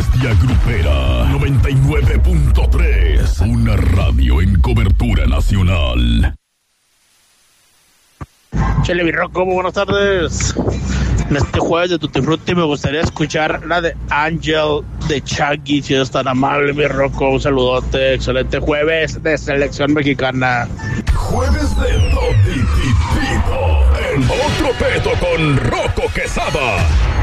Bestia Grupera 99.3. Una radio en cobertura nacional. Chele mi Rocco, muy buenas tardes. En este jueves de Tutti Frutti me gustaría escuchar la de Angel de Chucky, si eres tan amable, mi Rocco. Un saludote, excelente jueves de selección mexicana. Jueves de Tutti Tito, en otro peto con Rocco Quesada.